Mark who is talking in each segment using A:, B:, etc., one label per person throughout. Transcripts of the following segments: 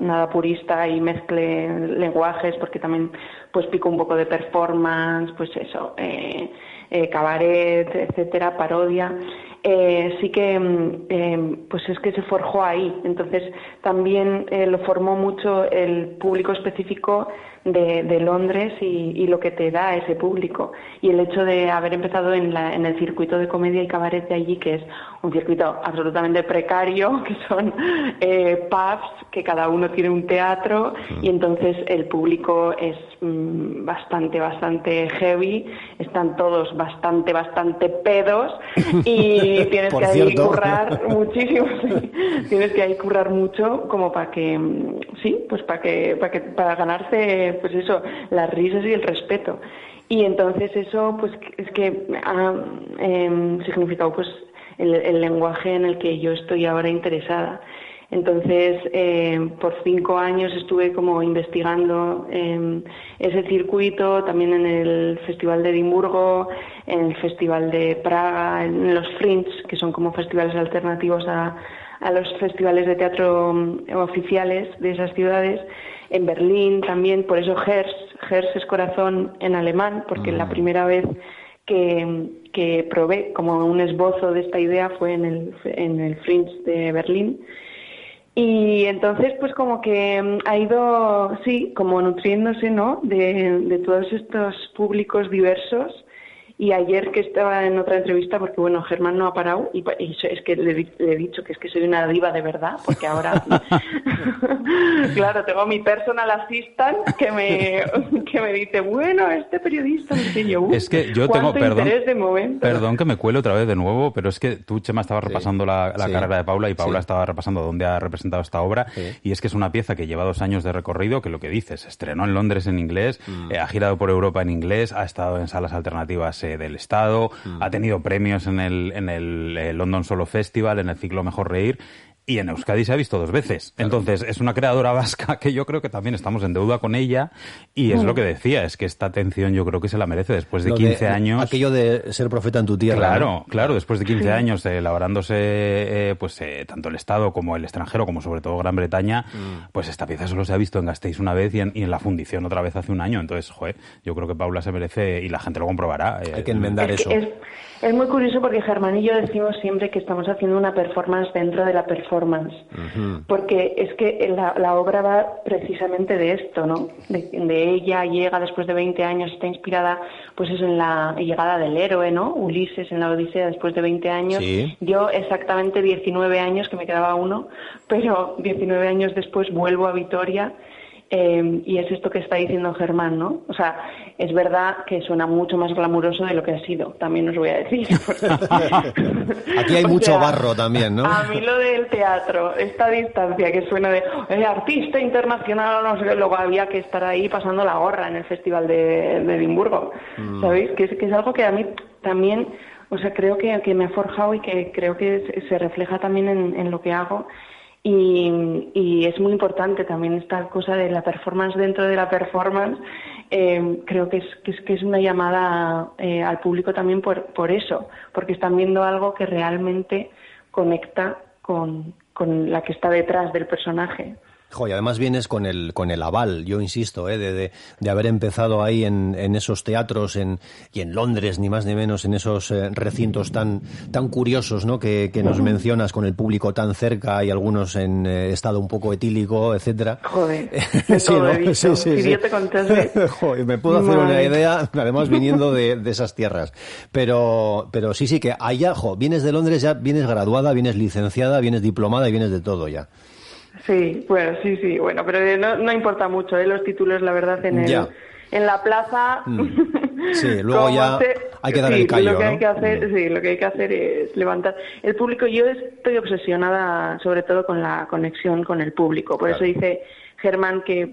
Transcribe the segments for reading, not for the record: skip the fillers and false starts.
A: nada purista y mezcle lenguajes, porque también pues pico un poco de performance, pues eso, cabaret, etcétera, parodia. Sí que pues es que se forjó ahí. Entonces también lo formó mucho el público específico de Londres y lo que te da ese público, y el hecho de haber empezado en el circuito de comedia y cabaret de allí, que es un circuito absolutamente precario, que son pubs, que cada uno tiene un teatro, y entonces el público es bastante heavy, están todos bastante bastante y tienes que ahí currar muchísimo, sí. Tienes que ahí currar mucho como para que para ganarse pues eso, las risas y el respeto. Y entonces eso pues es que ha significado pues el lenguaje en el que yo estoy ahora interesada. Entonces, por 5 años estuve como investigando ese circuito, también en el Festival de Edimburgo, en el Festival de Praga, en los Fringe, que son como festivales alternativos a los festivales de teatro oficiales de esas ciudades, en Berlín también, por eso Herz es corazón en alemán, porque la primera vez que probé como un esbozo de esta idea fue en el Fringe de Berlín. Y entonces pues como que ha ido, sí, como nutriéndose, ¿no?, de todos estos públicos diversos. Y ayer que estaba en otra entrevista, porque bueno, Germán no ha parado, y es que le he dicho que es que soy una diva de verdad, porque ahora, claro, tengo mi personal assistant que me dice, bueno, este periodista, no sé yo,
B: es que yo tengo,
A: perdón
B: que me cuele otra vez de nuevo, pero es que tú, Chema, estabas repasando la carrera de Paula, y Paula estaba repasando dónde ha representado esta obra, y es que es una pieza que lleva 2 años de recorrido, que lo que dices, se estrenó en Londres en inglés, ha girado por Europa en inglés, ha estado en salas alternativas del Estado, ha tenido premios en el London Solo Festival, en el ciclo Mejor Reír, y en Euskadi se ha visto 2 veces. Entonces, es una creadora vasca que yo creo que también estamos en deuda con ella, y es lo que decía, es que esta atención yo creo que se la merece después de 15 años.
C: Aquello de ser profeta en tu tierra.
B: Claro,
C: ¿no?
B: Claro, después de 15 años elaborándose tanto el Estado como el extranjero, como sobre todo Gran Bretaña, pues esta pieza solo se ha visto en Gasteiz una vez y en la fundición otra vez hace un año. Entonces, yo creo que Paula se merece, y la gente lo comprobará.
C: Hay que enmendar eso.
A: Es muy curioso porque Germán y yo decimos siempre que estamos haciendo una performance dentro de la performance, porque es que la obra va precisamente de esto, ¿no? De ella llega después de 20 años, está inspirada pues eso en la llegada del héroe, ¿no? Ulises en la Odisea después de 20 años.
C: Sí.
A: Yo exactamente 19 años, que me quedaba uno, pero 19 años después vuelvo a Vitoria. Y es esto que está diciendo Germán, ¿no? O sea, es verdad que suena mucho más glamuroso de lo que ha sido, también os voy a decir.
C: Aquí hay mucho barro también, ¿no?
A: A mí lo del teatro, esta distancia que suena de artista internacional, no sé qué, luego había que estar ahí pasando la gorra en el Festival de Edimburgo, ¿sabéis? Que es algo que a mí también, o sea, creo que me ha forjado y que creo que se refleja también en lo que hago. Y es muy importante también esta cosa de la performance dentro de la performance. Creo que es una llamada al público también por eso, porque están viendo algo que realmente conecta con la que está detrás del personaje.
C: Y además vienes con el aval, yo insisto, de haber empezado ahí en esos teatros y en Londres, ni más ni menos, en esos recintos tan curiosos, ¿no? que nos mencionas, con el público tan cerca y algunos en estado un poco etílico, etcétera.
A: Joder,
C: sí, ¿no? Sí.
A: Si yo te contase...
C: me puedo hacer una idea, además viniendo de esas tierras. Pero sí, que allá, vienes de Londres, ya vienes graduada, vienes licenciada, vienes diplomada y vienes de todo ya.
A: Sí, bueno, sí, bueno, pero no importa mucho, los títulos, la verdad, en la plaza.
C: Sí, luego ya hay que dar el callo,
A: lo que
C: ¿no?
A: hay que hacer, lo que hay que hacer es levantar el público. Yo estoy obsesionada, sobre todo, con la conexión con el público. Por eso dice Germán que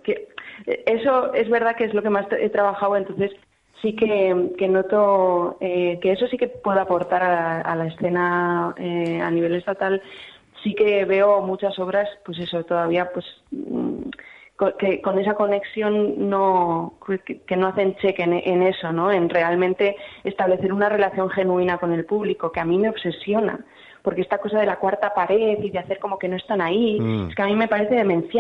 A: eso es verdad que es lo que más he trabajado, entonces sí que noto que eso sí que puede aportar a la escena a nivel estatal. Sí que veo muchas obras, pues eso, todavía pues que con esa conexión que no hacen cheque en eso, ¿no? En realmente establecer una relación genuina con el público, que a mí me obsesiona, porque esta cosa de la cuarta pared y de hacer como que no están ahí, es que a mí me parece demencial.